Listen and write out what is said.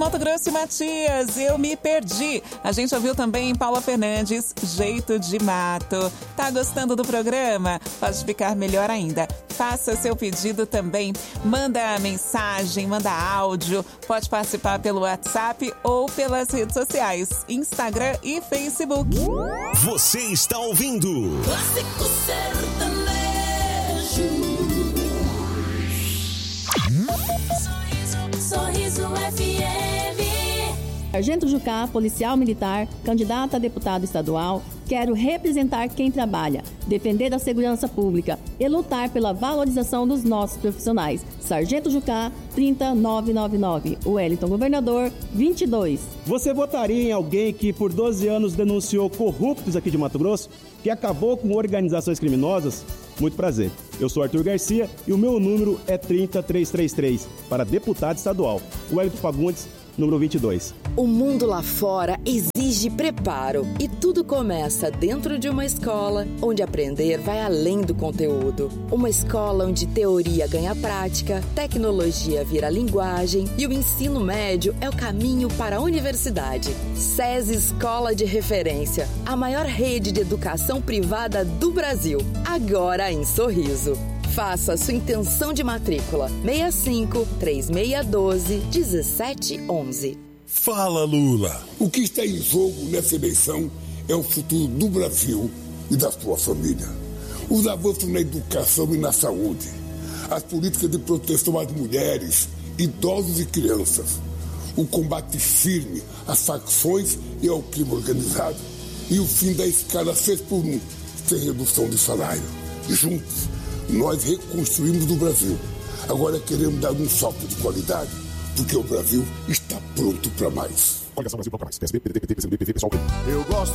Mato Grosso e Matias, eu me perdi. A gente ouviu também Paula Fernandes, Jeito de Mato. Tá gostando do programa? Pode ficar melhor ainda. Faça seu pedido também. Manda mensagem, manda áudio. Pode participar pelo WhatsApp ou pelas redes sociais, Instagram e Facebook. Você está ouvindo Clássico Sertanejo. Sorriso FM. Sargento Jucá, policial militar, candidata a deputado estadual, quero representar quem trabalha, defender a segurança pública e lutar pela valorização dos nossos profissionais. Sargento Jucá, 30999. Wellington Governador, 22. Você votaria em alguém que por 12 anos denunciou corruptos aqui de Mato Grosso, que acabou com organizações criminosas? Muito prazer. Eu sou Arthur Garcia e o meu número é 30333 para deputado estadual. Wellington Fagundes, número 22. O mundo lá fora exige preparo e tudo começa dentro de uma escola onde aprender vai além do conteúdo. Uma escola onde teoria ganha prática, tecnologia vira linguagem e o ensino médio é o caminho para a universidade. SESI Escola de Referência, a maior rede de educação privada do Brasil, agora em Sorriso. Faça sua intenção de matrícula 65-3612-1711. Fala, Lula. O que está em jogo nessa eleição é o futuro do Brasil e da sua família. Os avanços na educação e na saúde, as políticas de proteção às mulheres, idosos e crianças, o combate firme às facções e ao crime organizado e o fim da escala 6x1 sem redução de salário. Juntos, nós reconstruímos o Brasil. Agora queremos dar um salto de qualidade, porque o Brasil está pronto para mais. Coligação Brasil para mais. PSB, PDT, PT, PCdoB, PV, PSOL. Eu gosto